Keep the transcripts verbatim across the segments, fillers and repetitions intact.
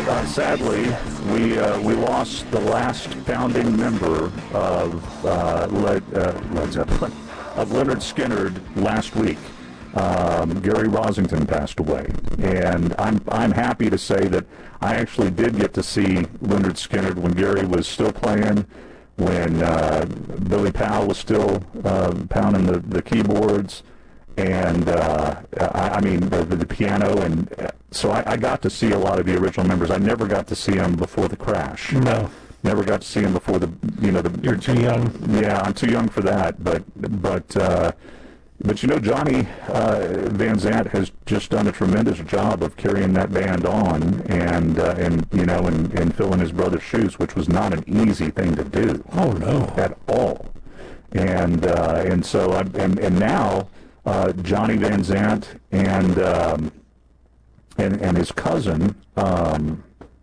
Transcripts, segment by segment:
uh, sadly, we uh, we lost the last founding member of uh, Led, uh, Led Zeppelin, of Lynyrd Skynyrd last week. Um, Gary Rossington passed away, and I'm I'm happy to say that I actually did get to see Lynyrd Skynyrd when Gary was still playing, when uh, Billy Powell was still uh, pounding the, the keyboards, and uh, I, I mean the, the piano, and uh, so I, I got to see a lot of the original members. I never got to see them before the crash. No. Never got to see him before the, you know, the... You're too young. Yeah, I'm too young for that, but, but, uh, but you know, Johnny uh, Van Zant has just done a tremendous job of carrying that band on, and, uh, and you know, and, and filling his brother's shoes, which was not an easy thing to do. Oh, no. At all. And, uh, and so, I, and, and now, uh, Johnny Van Zant and, um, and, and his cousin, um,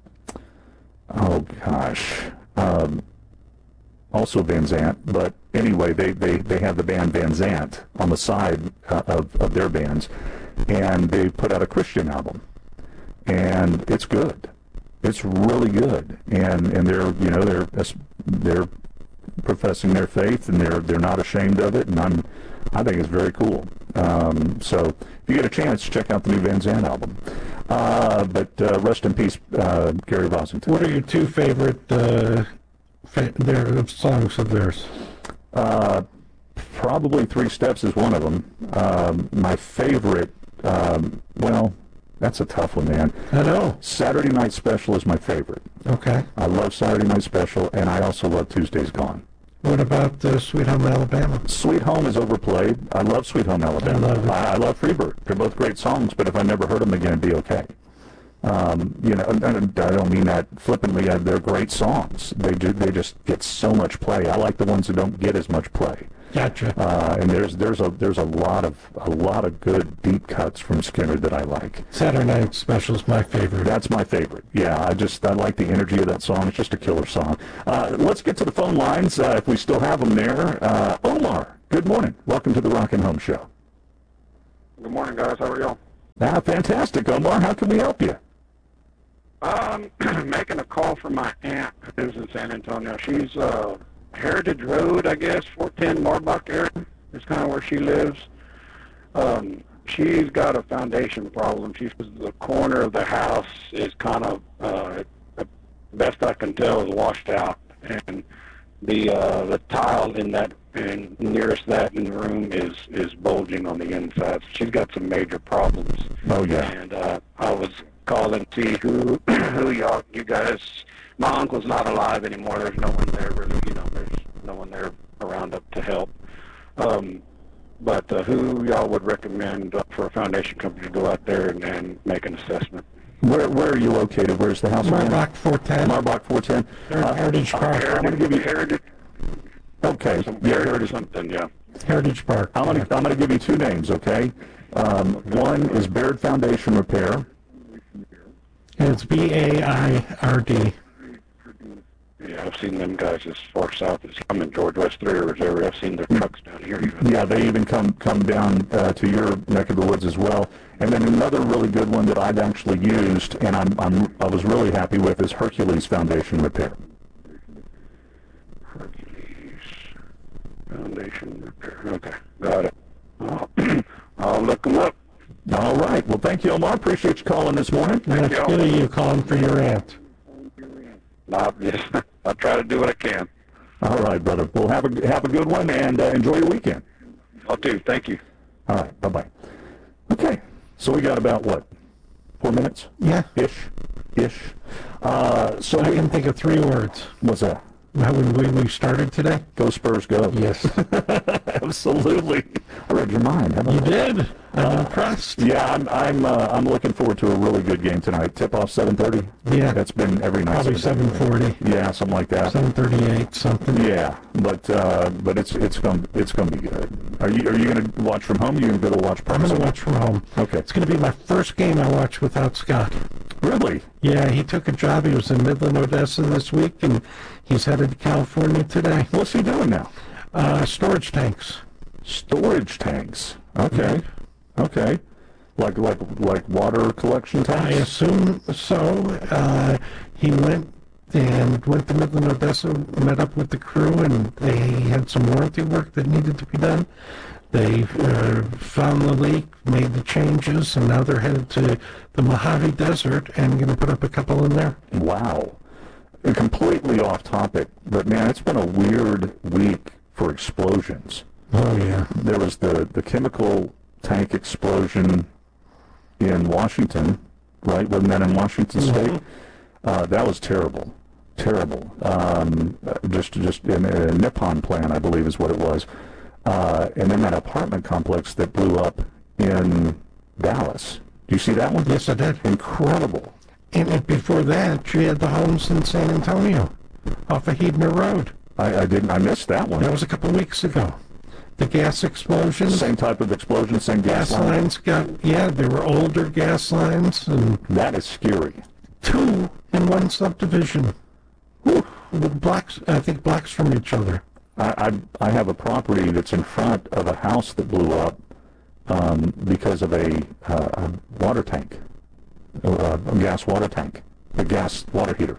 oh gosh, um, also Van Zant, but anyway, they, they, they have the band Van Zant on the side uh, of, of their bands, and they put out a Christian album, and it's good. It's really good, and and they're you know they're they're professing their faith, and they're they're not ashamed of it, and I'm I think it's very cool. Um, so if you get a chance, check out the new Van Zant album. Uh, but uh, rest in peace, uh, Gary Rossington. What are your two favorite uh, fa- their songs of theirs? Uh, probably Three Steps is one of them. Um, my favorite, um, well, that's a tough one, man. I know. Saturday Night Special is my favorite. Okay. I love Saturday Night Special, and I also love Tuesday's Gone. What about uh, Sweet Home Alabama? Sweet Home is overplayed. I love Sweet Home Alabama. I love it. I, I love Freebird. They're both great songs, but if I never heard them again, it'd be okay. Um, you know, I don't mean that flippantly. They're great songs. They do. They just get so much play. I like the ones that don't get as much play. Gotcha. Uh, and there's there's a there's a lot of a lot of good deep cuts from Skynyrd that I like. Saturday Night Special is my favorite. That's my favorite. Yeah, I just I like the energy of that song. It's just a killer song. Uh, let's get to the phone lines uh, if we still have them there. Uh, Omar, good morning. Welcome to the Rockin' Home Show. Good morning, guys. How are y'all? Ah, fantastic, Omar. How can we help you? Um, making a call for my aunt who lives in San Antonio. She's uh, Heritage Road, I guess, four ten Marbach area. Is kind of where she lives. Um, she's got a foundation problem. She says the corner of the house is kind of, uh, best I can tell, is washed out, and the uh, the tile in that and nearest that in the room is is bulging on the inside. So she's got some major problems. Oh yeah. And uh, I was calling to see who who y'all you guys. My uncle's not alive anymore. There's no one there really. You know, there's no one there around up to help. Um, but uh, who y'all would recommend uh, for a foundation company to go out there and, and make an assessment? Where where are you located? Where's the house? Marbach four ten. Marbach four ten. Uh, Heritage Park. I'm going to give you Heritage. Okay. Some Yeah, Heritage something. Yeah. Heritage Park. I'm going to I'm going to give you two names. Okay. Um, one is Baird Foundation Repair. And it's B A I R D. Yeah, I've seen them guys as far south as I'm in George West Three Rivers area. I've seen their trucks down here. Yeah, they even come come down uh, to your neck of the woods as well. And then another really good one that I've actually used, and I'm, I'm I was really happy with, is Hercules Foundation Repair. Hercules Foundation Repair. Okay, got it. I'll, I'll look them up. All right. Well, thank you, Omar. Appreciate you calling this morning. And it's good of you calling for your aunt. I'll, just, I'll try to do what I can. All right, brother. Well, have a have a good one, and uh, enjoy your weekend. I'll do. Thank you. All right. Bye bye. Okay. So we got about what? Four minutes? Yeah. Ish. Ish. Uh, so I we, can think of three words. what's that? How we, we started today? Go Spurs, go. Yes. Absolutely. I read your mind. How about You that? did. I'm impressed. Yeah, I'm I'm uh, I'm looking forward to a really good game tonight. Tip off seven thirty. Yeah. That's been every night. Probably seven forty. Yeah, something like that. seven thirty-eight, something. Yeah, but uh, but it's it's going it's going to be good. Are you are you going to watch from home? Or are you going to go to watch? I'm going to watch from home. Okay. It's going to be my first game I watch without Scott. Really? Yeah, he took a job. He was in Midland, Odessa this week, and he's headed to California today. What's he doing now? Uh, storage tanks. Storage tanks. Okay. Okay. Like like like water collection I tanks? assume so. Uh, he went and went to Midland, Odessa, met up with the crew, and they had some warranty work that needed to be done. They uh, found the leak, made the changes, and now they're headed to the Mojave Desert and going to put up a couple in there. Wow. Completely off topic, but man, it's been a weird week for explosions. Oh, yeah. There was the, the chemical tank explosion in Washington, right? Wasn't that in Washington State? Mm-hmm. Uh, that was terrible. Terrible. Um, just just in a Nippon plant, I believe is what it was. Uh, and then that apartment complex that blew up in Dallas. Do you see that one? Yes, I did. Incredible. And uh, before that, you had the homes in San Antonio off of Heidner Road. I, I didn't. I missed that one. That was a couple of weeks ago. The gas explosions. Same type of explosion, same gas, Gas line. lines got, yeah, they were older gas lines, and That is scary. two in one subdivision. Whew, the blocks, I think blocks from each other. I, I I have a property that's in front of a house that blew up um, because of a, uh, a water tank, a, a gas water tank, a gas water heater,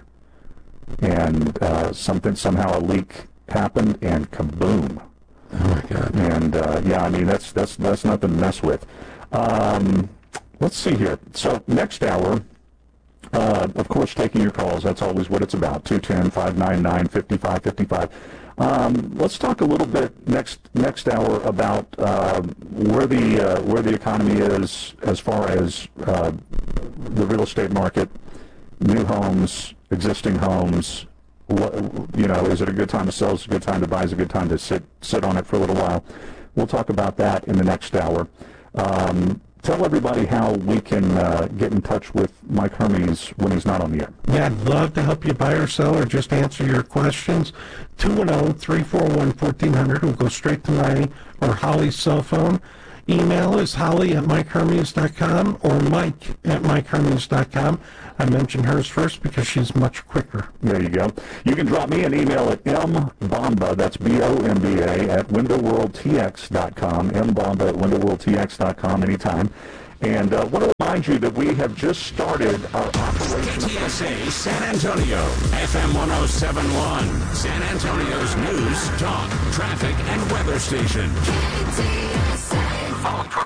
and uh, something somehow a leak happened and kaboom. Oh my God. And uh, yeah, I mean that's that's that's nothing to mess with. Um, let's see here. So next hour, uh, of course, taking your calls. That's always what it's about. two one zero, five nine nine, five five five five. Um, let's talk a little bit next next hour about uh, where the uh, where the economy is as far as uh, the real estate market, new homes, existing homes. What, you know, is it a good time to sell? Is it a good time to buy? Is it a good time to sit sit on it for a little while? We'll talk about that in the next hour. Um, tell everybody how we can uh, get in touch with Mike Hermes when he's not on the air. Yeah, I'd love to help you buy or sell or just answer your questions. two one zero, three four one, one four zero zero will go straight to my or Holly's cell phone. Email is holly at mike hermes dot com or mike at mike hermes dot com. I mentioned hers first because she's much quicker. There you go. You can drop me an email at mbomba, that's B O M B A, at window world t x dot com, mbomba at window world t x dot com anytime. And I uh, want to remind you that we have just started our operation. K T S A San Antonio, F M one oh seven point one, San Antonio's news, talk, traffic, and weather station. K T S A. Follow